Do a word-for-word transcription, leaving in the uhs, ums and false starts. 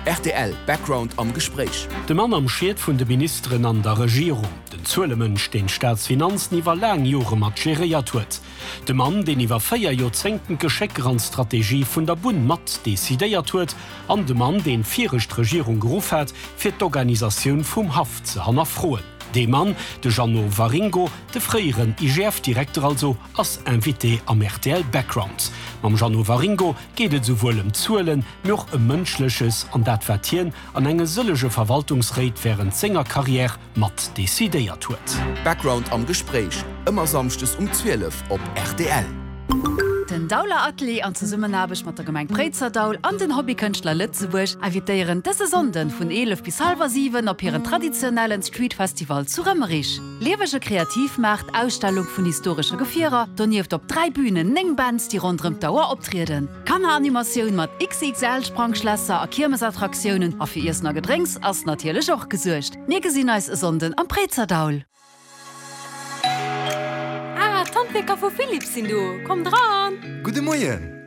R T L Background am Gespräch. De Mann am Schied vun de Ministerin an der Regierung. Den Zuelemensch den Staatsfinanzen iwwer lang Jore mat geriert huet. De Mann, den iwwer feier Jozenken Gescheckrandstrategie vun der Bund mat desideiert huet, an de Mann, den vierrecht Regierung gerufen hat, fir d'Organisaun vum Haft ze hannnerfroen. De Mann, de Gianno Varingo, de freieren I G F-Direktor also als Invité am R T L Background. Mam Gianno Varingo gehtet sowohl um Zuelen noch um mënschleches an dat Vertien an enge sëllege Verwaltungsrät während Sängerkarriere mat desideiert huet. Background am Gespräch, immer samstes um zwölf op R T L. Den Dauler Atelier an Zusummenabech mat der Gemeinde Brezerdaul an den Hobbykünstler Lützeburg invitieren dese Sonden vun elf bis halb sieben op ihren traditionellen Streetfestival zu Römmerich. Lewege Kreativmacht, Ausstellung vun historische Gefierer, doniert op drei Bühnen neng Bands, die rund um Dauer optreten. Kanneranimationun mat X X L-Sprangschlässer a Kirmesattraktionen a fir Isner Gedränks ass natierlech och gesuercht. Mir gesinn als Sonden am Brezerdaul. Tantwecker vu Philipp sinn du. Komm dran! Gute Moien!